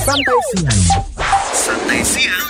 Santai siang. Santai siang.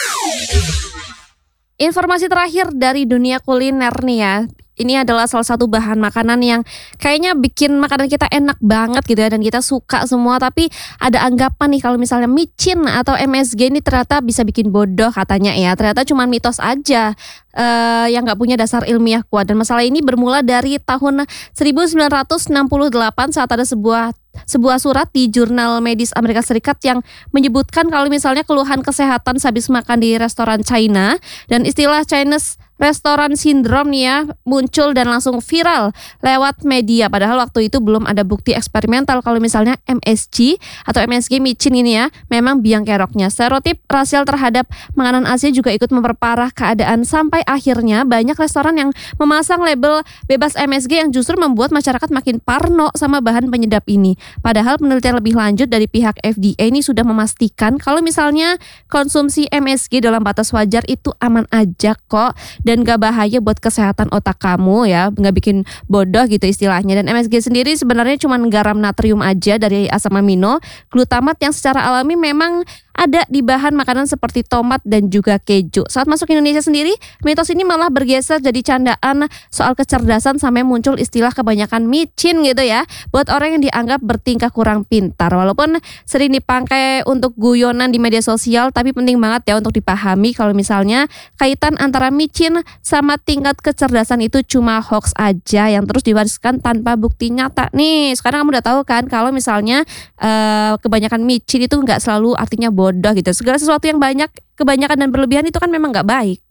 Informasi terakhir dari dunia kuliner nih ya. Ini adalah salah satu bahan makanan yang kayaknya bikin makanan kita enak banget gitu ya, dan kita suka semua. Tapi ada anggapan nih kalau misalnya micin atau MSG ini ternyata bisa bikin bodoh katanya ya. Ternyata cuma mitos aja yang nggak punya dasar ilmiah kuat. Dan masalah ini bermula dari tahun 1968 saat ada sebuah surat di jurnal medis Amerika Serikat yang menyebutkan kalau misalnya keluhan kesehatan sehabis makan di restoran China, dan istilah Chinese Restoran Syndrome nih ya muncul dan langsung viral lewat media. Padahal waktu itu belum ada bukti eksperimental kalau misalnya MSG atau MSG micin ini ya memang biang keroknya. Stereotip rasial terhadap makanan Asia juga ikut memperparah keadaan sampai akhirnya banyak restoran yang memasang label bebas MSG yang justru membuat masyarakat makin parno sama bahan penyedap ini. Padahal penelitian lebih lanjut dari pihak FDA ini sudah memastikan kalau misalnya konsumsi MSG dalam batas wajar itu aman aja kok, dan gak bahaya buat kesehatan otak kamu ya, gak bikin bodoh gitu istilahnya. Dan MSG sendiri sebenarnya cuma garam natrium aja dari asam amino glutamat yang secara alami memang ada di bahan makanan seperti tomat dan juga keju. Saat masuk Indonesia sendiri, mitos ini malah bergeser jadi candaan soal kecerdasan sampai muncul istilah kebanyakan micin gitu ya, buat orang yang dianggap bertingkah kurang pintar. Walaupun sering dipakai untuk guyonan di media sosial, tapi penting banget ya untuk dipahami kalau misalnya kaitan antara micin sama tingkat kecerdasan itu cuma hoax aja yang terus diwariskan tanpa bukti nyata. Nih, sekarang kamu udah tahu kan kalau misalnya kebanyakan micin itu nggak selalu artinya bodoh gitu. Segala sesuatu yang banyak, kebanyakan dan berlebihan itu kan memang nggak baik.